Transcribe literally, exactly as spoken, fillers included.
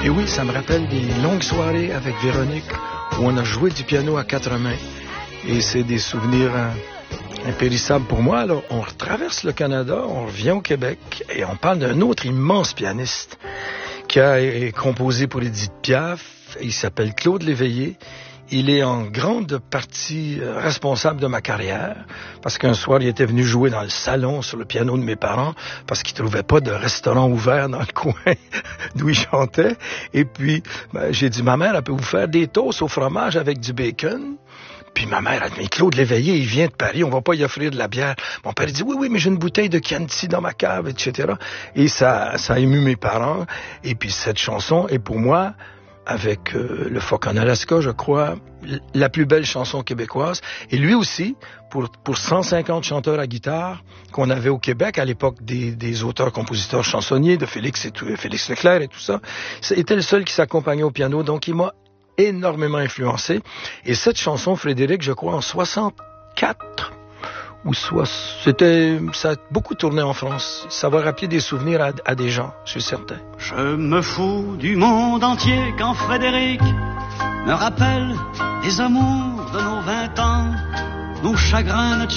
Et oui, ça me rappelle des longues soirées avec Véronique où on a joué du piano à quatre mains. Et c'est des souvenirs hein, impérissables pour moi. Alors, on traverse le Canada, on revient au Québec et on parle d'un autre immense pianiste qui a est composé pour Édith Piaf. Il s'appelle Claude Léveillé. Il est en grande partie responsable de ma carrière parce qu'un soir, il était venu jouer dans le salon sur le piano de mes parents parce qu'il trouvait pas de restaurant ouvert dans le coin d'où il chantait. Et puis, ben, j'ai dit, ma mère, elle peut vous faire des toasts au fromage avec du bacon. Puis ma mère a dit, mais Claude Léveillé, il vient de Paris, on va pas y offrir de la bière. Mon père dit, oui, oui, mais j'ai une bouteille de Chianti dans ma cave, et cetera. Et ça, ça a ému mes parents. Et puis cette chanson est pour moi, avec euh, le Phoque en Alaska, je crois, la plus belle chanson québécoise. Et lui aussi, pour, pour cent cinquante chanteurs à guitare qu'on avait au Québec, à l'époque des, des auteurs-compositeurs chansonniers, de Félix, et tout, Félix Leclerc et tout ça, c'était le seul qui s'accompagnait au piano. Donc il m'a énormément influencé. Et cette chanson, Frédéric, je crois, en soixante-quatre, ou soit, c'était, ça a beaucoup tourné en France. Ça va rappeler des souvenirs à, à des gens, je suis certain. Je me fous du monde entier quand Frédéric me rappelle les amours de nos vingt ans, nos chagrins, notre